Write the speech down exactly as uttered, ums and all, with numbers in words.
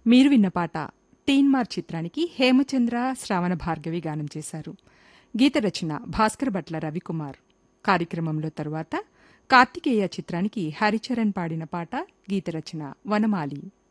మీరు విన్న పాట టీన్మార్ చిత్రానికి హేమచంద్ర శ్రావణ భార్గవి గానం చేశారు. గీత రచన భాస్కర్ భట్ల రవికుమార్. కార్యక్రమంలో తరువాత కార్తికేయ చిత్రానికి హరిచరణ్ పాడిన పాట గీత రచన వనమాలి.